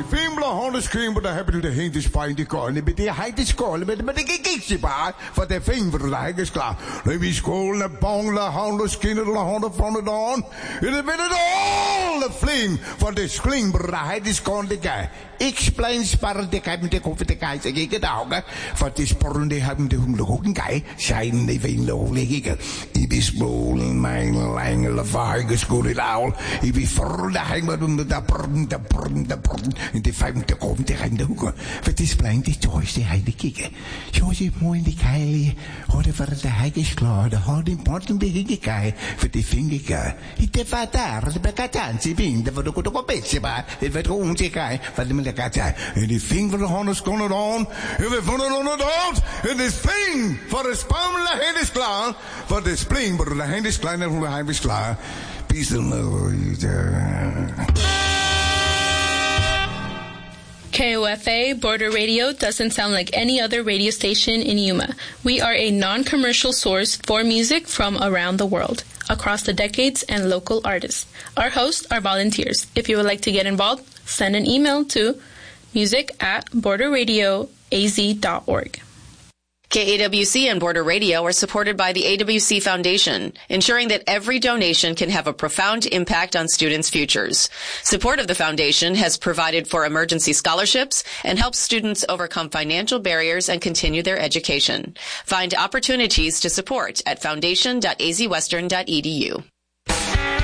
Fimbler håndeskrim, hvor der har du det hentes fra en det går, men det har ikke skål, men det gik ikke bare, for det fing, hvor du der ikke sklar. Når vi skålen er bongler, håndeskinnet, eller håndet fra det dagen, det ved det all the fling, for det skling, hvor der har ikke skål, det gør. Explains bare det kan det kunne det kan ikke ikke dag for det sporten det har det hun lukken gej sein det vil lov ikke I vil spolen mein lang eller farge skulle lavl I vil for der hænger du der bruden det fem det kom det rende hugger for det spring det tøj det har det ikke jo det må det kejle og det var det har ikke klar det har det porten det ikke gej for det fing ikke I det var der det begatten til vind det var du kunne gå bedre bare det var troen til gej for det and the thing for the harness going on, if we found it on the dot, and this thing for the spam la hand is klar, for the spring, but the hand is kleiner from the hand is klar. Peace and love. KOFA Border Radio doesn't sound like any other radio station in Yuma. We are a non-commercial source for music from around the world, across the decades and local artists. Our hosts are volunteers. If you would like to get involved, send an email to music@borderradioaz.org. KAWC and Border Radio are supported by the AWC Foundation, ensuring that every donation can have a profound impact on students' futures. Support of the foundation has provided for emergency scholarships and helps students overcome financial barriers and continue their education. Find opportunities to support at foundation.azwestern.edu.